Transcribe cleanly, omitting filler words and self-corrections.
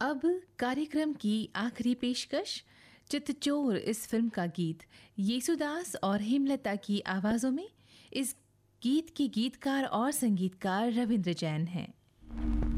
अब कार्यक्रम की आखिरी पेशकश, चितचोर इस फिल्म का गीत येसुदास और हेमलता की आवाज़ों में। इस गीत के गीतकार और संगीतकार रविंद्र जैन हैं।